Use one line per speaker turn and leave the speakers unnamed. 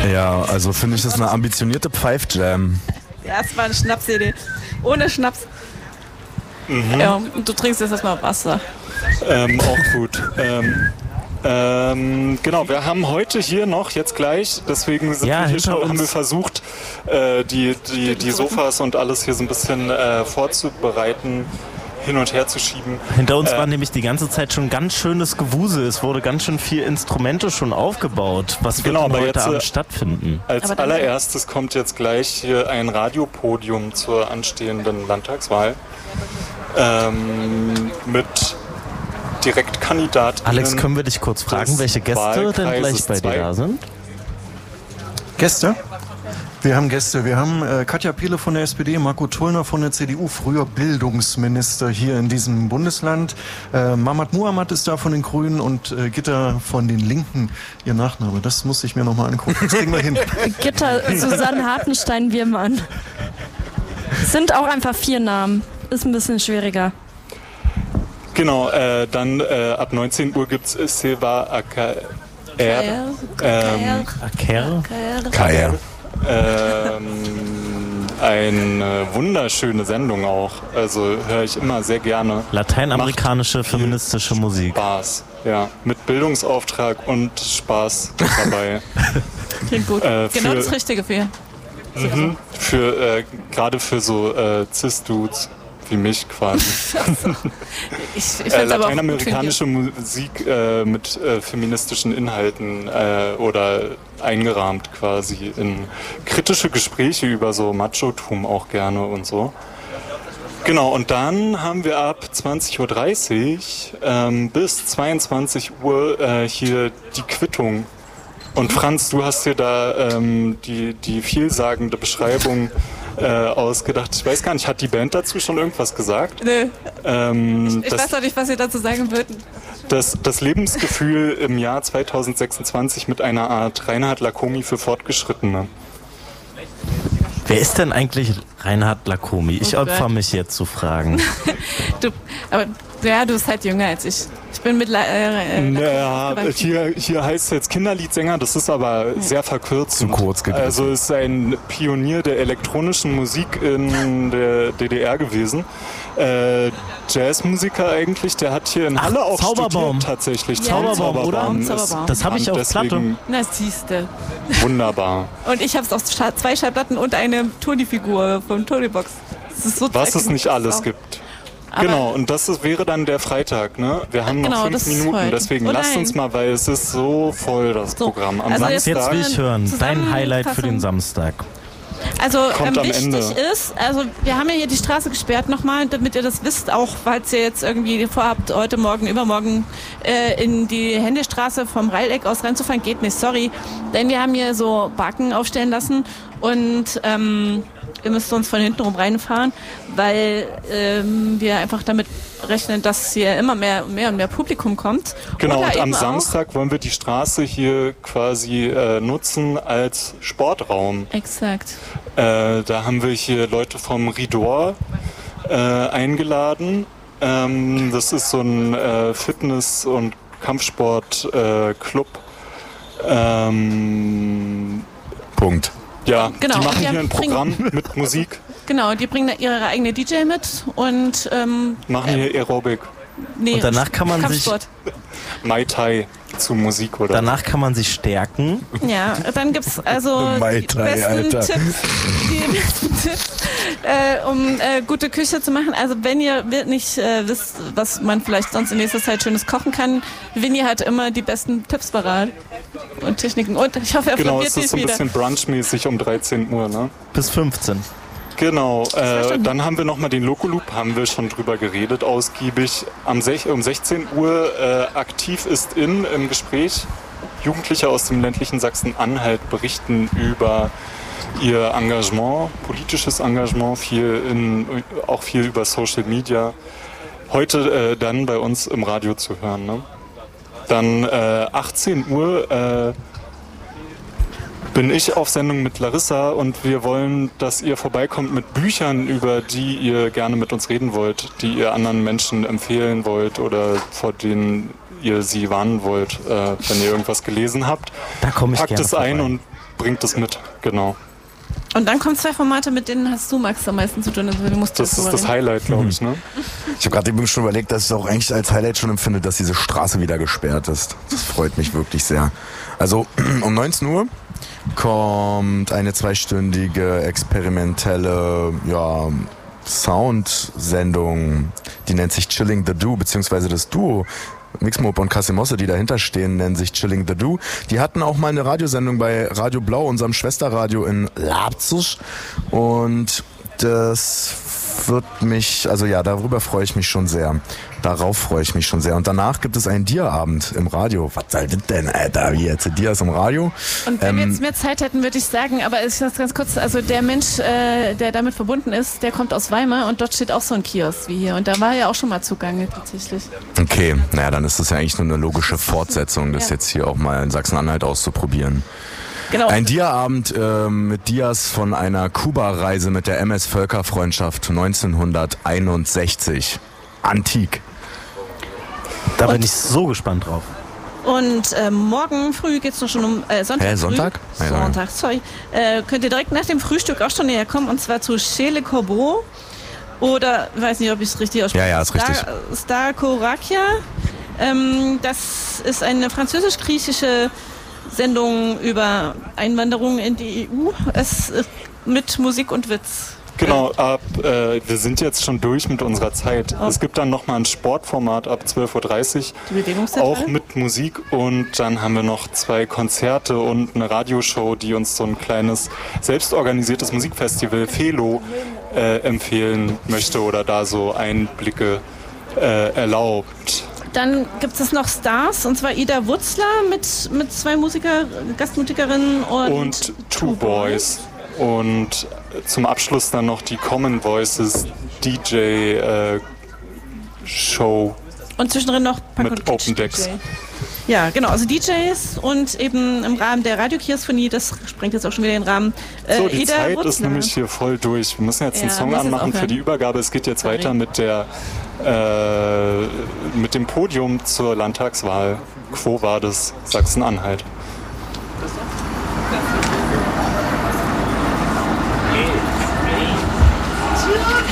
Ja, also finde ich das eine ambitionierte Pfeif-Jam.
Ja, es war eine Schnapsidee. Ohne Schnaps. Ja, und du trinkst jetzt erstmal Wasser.
Auch gut. Genau, wir haben heute hier noch, jetzt gleich, deswegen sind wir hier schon, haben wir versucht, die Sofas und alles hier so ein bisschen vorzubereiten, hin und her zu schieben.
Hinter uns war nämlich die ganze Zeit schon ganz schönes Gewusel. Es wurde ganz schön viel Instrumente schon aufgebaut. Was wird denn heute Abend stattfinden?
Als allererstes kommt jetzt gleich hier ein Radiopodium zur anstehenden Landtagswahl mit Direktkandidaten.
Alex, können wir dich kurz fragen, welche Gäste denn gleich bei dir da sind?
Gäste? Wir haben Gäste. Wir haben Katja Peele von der SPD, Marco Tullner von der CDU, früher Bildungsminister hier in diesem Bundesland. Mamat Muhammad ist da von den Grünen und Gitta von den Linken. Ihr Nachname, das muss ich mir nochmal angucken. Das kriegen wir hin.
Gitta Susanne Hartenstein-Wirmann. Sind auch einfach 4 Namen. Ist ein bisschen schwieriger.
Genau, dann ab 19 Uhr gibt es Silva Aker. Eine wunderschöne Sendung auch. Also höre ich immer sehr gerne.
Lateinamerikanische feministische Musik.
Spaß, ja. Mit Bildungsauftrag und Spaß dabei.
Klingt gut. Genau das Richtige für ihn.
Gerade für so Cis-Dudes wie mich quasi. Lateinamerikanische Musik mit feministischen Inhalten oder eingerahmt quasi in kritische Gespräche über so Machotum auch gerne und so. Genau, und dann haben wir ab 20.30 Uhr bis 22 Uhr hier die Quittung. Und Franz, du hast dir da die vielsagende Beschreibung ausgedacht. Ich weiß gar nicht, hat die Band dazu schon irgendwas gesagt?
Nö. Ich weiß auch nicht, was ihr dazu sagen würden.
Das Lebensgefühl im Jahr 2026 mit einer Art Reinhard Lacomi für Fortgeschrittene.
Wer ist denn eigentlich Reinhard Lacomi? Ich opfer mich jetzt zu fragen.
Du bist halt jünger als ich. Ich bin
hier heißt es jetzt Kinderliedsänger, das ist aber sehr verkürzt.
Zu kurz gegriffen.
Also ist ein Pionier der elektronischen Musik in der DDR gewesen. Jazzmusiker eigentlich, der hat hier in Halle auch studiert tatsächlich.
Ja, Zauberbaum,
oder?
Das habe ich auf Platte.
Na, siehste.
Wunderbar.
Und ich habe es auf 2 Schallplatten und eine Tony-Figur vom Tony-Box.
Was es nicht alles gibt. Genau, und das wäre dann der Freitag, ne? Wir haben noch 5 Minuten, deswegen lasst uns mal, weil es ist so voll, das Programm. Am Samstag.
Jetzt will ich hören, dein Highlight für den Samstag.
Also wichtig
Ende.
ist, also wir haben ja hier die Straße gesperrt nochmal, damit ihr das wisst, auch falls ihr jetzt irgendwie vorhabt, heute Morgen, übermorgen in die Händestraße vom Reileck aus reinzufahren, geht nicht, sorry. Denn wir haben hier so Baken aufstellen lassen und ihr müsst uns von hinten rum reinfahren, weil wir einfach damit rechnen, dass hier immer mehr und mehr Publikum kommt.
Genau, und am Samstag wollen wir die Straße hier quasi nutzen als Sportraum.
Exakt.
Da haben wir hier Leute vom Ridor eingeladen. Das ist so ein Fitness- und Kampfsport-Club.
Punkt.
Ja,
genau.
Die machen hier ein Programm mit Musik.
Genau, die bringen da ihre eigene DJ mit und
machen hier Aerobic.
Nee,
und danach kann man
Kampfsport.
Mai Tai zu Musik oder?
Danach kann man sich stärken.
Ja, dann gibt's also
Mai Tai,
die besten Tipps, um gute Küche zu machen. Also wenn ihr nicht wisst, was man vielleicht sonst in nächster Zeit Schönes kochen kann, Winnie hat immer die besten Tipps parat und Techniken. Und ich hoffe, er
genau,
probiert
es ist so ein
wieder.
bisschen brunchmäßig um 13 Uhr, ne?
Bis 15.
Genau, dann haben wir nochmal den Locoloop, haben wir schon drüber geredet, ausgiebig. Um 16 Uhr aktiv ist im Gespräch. Jugendliche aus dem ländlichen Sachsen-Anhalt berichten über ihr Engagement, politisches Engagement, auch viel über Social Media. Heute dann bei uns im Radio zu hören. Ne? Dann 18 Uhr bin ich auf Sendung mit Larissa und wir wollen, dass ihr vorbeikommt mit Büchern, über die ihr gerne mit uns reden wollt, die ihr anderen Menschen empfehlen wollt oder vor denen ihr sie warnen wollt, wenn ihr irgendwas gelesen habt.
Da komme ich
packt
gerne
es ein
vorbei.
und bringt es mit, genau.
Und dann kommen 2 Formate, mit denen hast du, Max, am meisten zu tun. Also du musst
Das ist das Highlight, glaube ich, ne?
Ich habe gerade eben schon überlegt, dass ich es auch eigentlich als Highlight schon empfinde, dass diese Straße wieder gesperrt ist. Das freut mich wirklich sehr. Also um 19 Uhr kommt eine 2-stündige experimentelle Soundsendung, die nennt sich Chilling the Do, beziehungsweise das Duo Mixmob und Casimosse, die dahinter stehen, nennen sich Chilling the Do. Die hatten auch mal eine Radiosendung bei Radio Blau, unserem Schwesterradio in Leipzig. Und das wird mich, darüber freue ich mich schon sehr. Darauf freue ich mich schon sehr. Und danach gibt es einen Dia-Abend im Radio. Was soll das denn, Alter? Wie jetzt? Dias im Radio?
Und wenn wir jetzt mehr Zeit hätten, würde ich sagen, aber ich sage ganz kurz, also der Mensch, der damit verbunden ist, der kommt aus Weimar und dort steht auch so ein Kiosk wie hier. Und da war ja auch schon mal zugange tatsächlich.
Okay, naja, dann ist das ja eigentlich nur eine logische Fortsetzung, das jetzt hier auch mal in Sachsen-Anhalt auszuprobieren.
Genau.
Ein Dia-Abend mit Dias von einer Kuba-Reise mit der MS Völkerfreundschaft 1961. Antik.
Da bin ich so gespannt drauf.
Und morgen früh geht es noch schon um Sonntag.
Sonntag?
Früh. Sonntag, sorry. Könnt ihr direkt nach dem Frühstück auch schon näher kommen, und zwar zu Chez Le Corbeau. Oder, ich weiß nicht, ob ich es richtig ausspreche.
Ja, ist richtig.
Starkorakia. Das ist eine französisch-griechische Sendung über Einwanderung in die EU. Es mit Musik und Witz.
Genau, wir sind jetzt schon durch mit unserer Zeit. Es gibt dann nochmal ein Sportformat ab 12.30 Uhr, auch mit Musik. Und dann haben wir noch 2 Konzerte und eine Radioshow, die uns so ein kleines, selbstorganisiertes Musikfestival Felo empfehlen möchte oder da so Einblicke erlaubt.
Dann gibt es noch Stars, und zwar Ida Wutzler mit 2 Gastmusikerinnen und
Two Boys. Und zum Abschluss dann noch die Common Voices DJ Show.
Und zwischendrin noch
mit Open Decks.
Ja, genau, also DJs und eben im Rahmen der Radiokiosphonie, das sprengt jetzt auch schon wieder den Rahmen.
So, die
Ida
Zeit
Wutzler.
ist nämlich hier voll durch. Wir müssen jetzt einen Song anmachen für die Übergabe. Es geht jetzt weiter mit dem Podium zur Landtagswahl. Quo Vadis, Sachsen-Anhalt.
Yeah.